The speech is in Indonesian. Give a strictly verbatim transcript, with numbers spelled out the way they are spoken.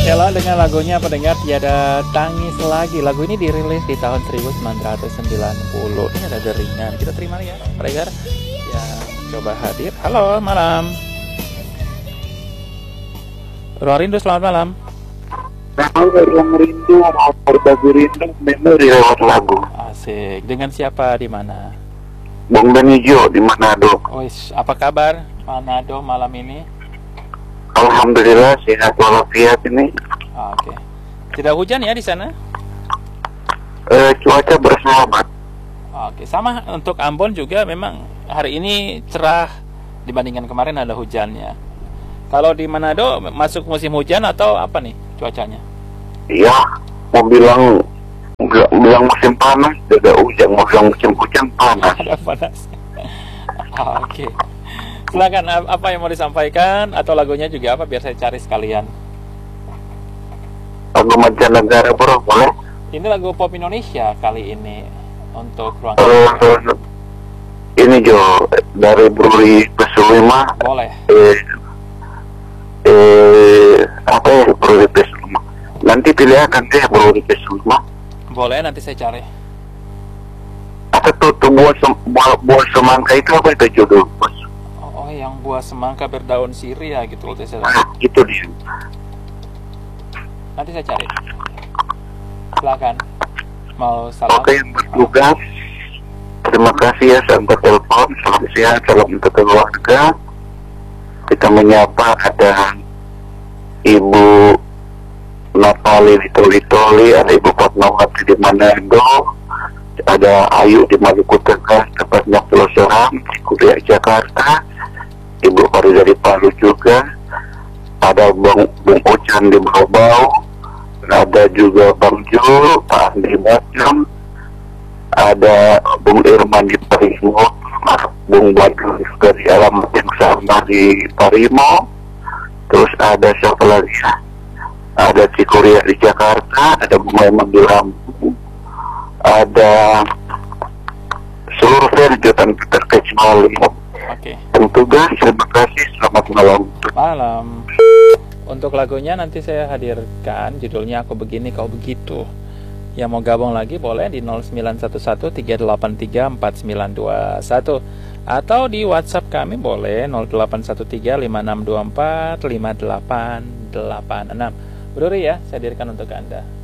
Ella dengan lagunya pendengar Tiada Tangis Lagi. Lagu ini dirilis di tahun seribu sembilan ratus sembilan puluh. Ini ada deringan. Kita terima ya, pendengar yang coba hadir. Halo, malam. Ruang Rindu, selamat malam. Nah, Ruang Rindu mau berbagi rindu memori lewat lagu. Asik. Dengan siapa di mana? Bang Benijo di Manado. Ois, apa kabar Manado malam ini? Alhamdulillah sehat walafiat ini. Ah, Oke. Okay. Tidak hujan ya di sana? Eh, cuaca bersahabat. Ah, Oke, okay. Sama untuk Ambon juga memang hari ini cerah dibandingkan kemarin ada hujannya. Kalau di Manado masuk musim hujan atau apa nih cuacanya? Iya, mau bilang enggak bilang musim panas, tidak hujan, mau bilang musim hujan panas. Ada panas. ah, Oke. Okay. Silakan, apa yang mau disampaikan atau lagunya juga apa biar saya cari sekalian. Lagu mancanegara bro, boleh? Ini lagu pop Indonesia kali ini untuk ruang. Uh, ini Jo dari Bruri Pesulima. Boleh. Eh, eh apa ya Bruri Pesulima? Nanti pilih akan deh Bruri Pesulima. Boleh, nanti saya cari. Apa tuh tuh buah, sem buah, buah semangka itu apa itu judul? Oh, yang buah semangka berdaun sirih ya gitu loh saya. Nah, itu dia. Nanti saya cari. Silakan. Mau salam. Oke, yang bertugas. Terima kasih ya sampai telepon. Salam sehat, salam untuk keluarga. Kita menyapa ada Ibu Natali di Toli-Toli, ada Ibu Fatmawati di Manado, ada Ayu di Maluku Tengah, tepatnya Pulau Serang, di Kuliah Jakarta. Ibu Farida di Palu juga, ada Bang Bung Ocan di Bau-Bau, ada juga Bang Jul, Pak Andi Bacem, ada Bung Irman di Parimo, Bung Badrun juga di alamat yang sama di Parimo, terus ada siapa lagi ya? Ada Cikuria di Jakarta, ada Bung Memang di Lampung, ada seluruh serjutan terkecuali. Oke. Tugas, terima kasih, selamat malam. Malam. Untuk lagunya nanti saya hadirkan judulnya Aku Begini Kau Begitu. Yang mau gabung lagi boleh di nol sembilan satu satu tiga delapan tiga empat sembilan dua satu atau di WhatsApp kami boleh nol delapan satu tiga lima enam dua empat lima delapan delapan enam. Berduri ya, saya hadirkan untuk Anda.